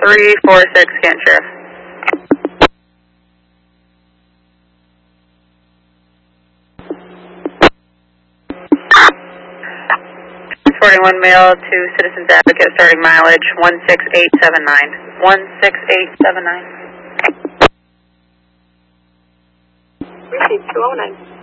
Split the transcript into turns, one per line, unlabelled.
346, Canton Sheriff. Transporting one male to Citizens Advocate, starting mileage 16879. 16879.
Received 209.